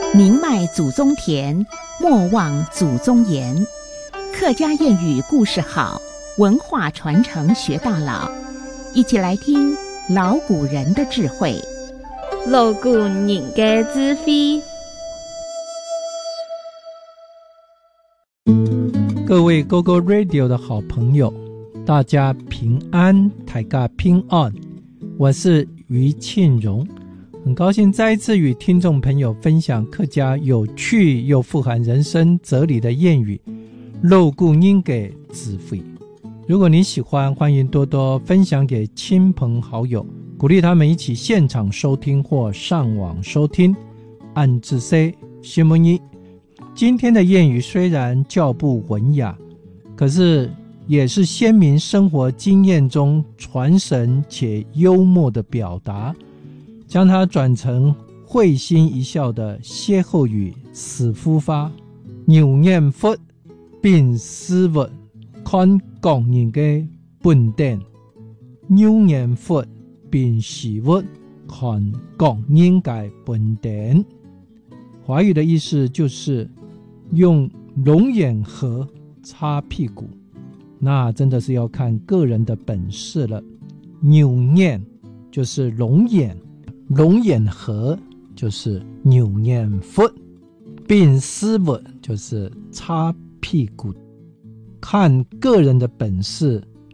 宁迈祖宗田，莫忘祖宗言。客家谚语故事好，文化传承学到老。一起来听老古人的智慧。 老古人的智慧。 各位 GoGo Radio 的好朋友，大家平安，大家平安。我是于庆荣，很高兴再一次与听众朋友分享客家有趣又富含人生哲理的谚语，老古人的智慧。如果你喜欢，欢迎多多分享给亲朋好友，鼓励他们一起现场收听或上网收听。按自说新闻一。今天的谚语虽然较不文雅，可是也是鲜明生活经验中传神且幽默的表达，将它转成会心一笑的歇后语死夫发。牛念佛并思物，看讲人的本典。牛念佛并思物，看讲人的本典。华语的意思就是用龙眼核擦屁股，那真的是要看个人的本事了。牛念就是龙眼，龙眼核就是牛念佛，并思物就是擦屁股。看个人的本事，